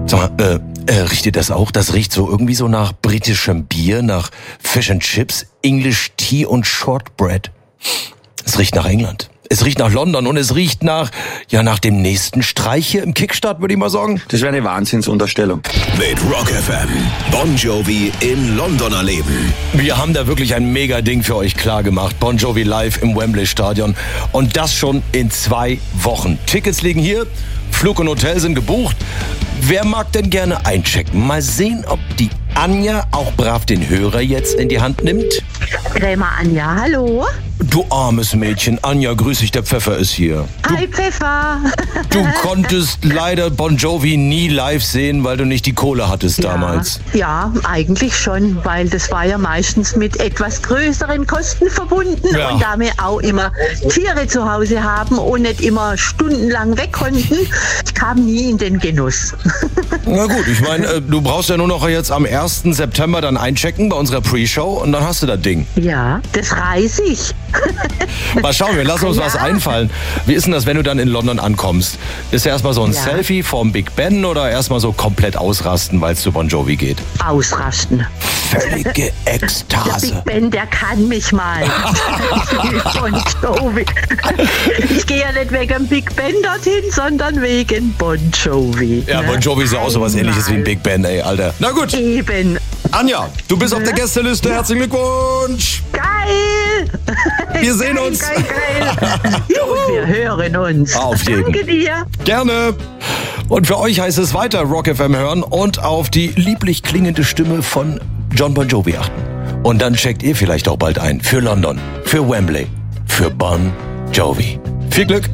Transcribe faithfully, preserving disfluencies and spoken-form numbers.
Sag mal, äh, äh, riecht ihr das auch? Das riecht so irgendwie so nach britischem Bier, nach Fish and Chips, English Tea und Shortbread. Es riecht nach England. Es riecht nach London und es riecht nach, ja, nach dem nächsten Streich hier im Kickstart, würde ich mal sagen. Das wäre eine Wahnsinnsunterstellung. Mit Rock F M. Bon Jovi in London erleben. Wir haben da wirklich ein Mega-Ding für euch klar gemacht. Bon Jovi live im Wembley Stadion. Und das schon in zwei Wochen. Tickets liegen hier, Flug und Hotel sind gebucht. Wer mag denn gerne einchecken? Mal sehen, ob die Anja auch brav den Hörer jetzt in die Hand nimmt. Krämer Anja, hallo. Du armes Mädchen. Anja, grüß dich, der Pfeffer ist hier. Du, Hi Pfeffer. du konntest leider Bon Jovi nie live sehen, weil du nicht die Kohle hattest ja, damals. Ja, eigentlich schon, weil das war ja meistens mit etwas größeren Kosten verbunden. Ja. Und da wir auch immer Tiere zu Hause haben und nicht immer stundenlang weg konnten, ich kam nie in den Genuss. Na gut, ich meine, du brauchst ja nur noch jetzt am ersten September dann einchecken bei unserer Pre-Show und dann hast du das Ding. Ja, das reiß ich. Mal schauen, wir lassen uns Ja. was einfallen. Wie ist denn das, wenn du dann in London ankommst? Ist ja erstmal so ein Ja. Selfie vorm Big Ben oder erstmal so komplett ausrasten, weil es zu Bon Jovi geht? Ausrasten. Völlige Der Ekstase. Big Ben, der kann mich mal. Bon Jovi. Ich gehe ja nicht wegen Big Ben dorthin, sondern wegen Bon Jovi. Ja, Bon Jovi ist ja auch sowas ähnliches wie ein Big Ben, ey, Alter. Na gut, Eben. Anja, du bist auf der Gästeliste. Herzlichen Glückwunsch. Geil! Wir sehen uns. Geil, geil, geil. Und wir hören uns. Auf jeden. Danke dir. Gerne. Und für euch heißt es weiter Rock F M hören und auf die lieblich klingende Stimme von John Bon Jovi achten. Und dann checkt ihr vielleicht auch bald ein für London, für Wembley, für Bon Jovi. Viel Glück.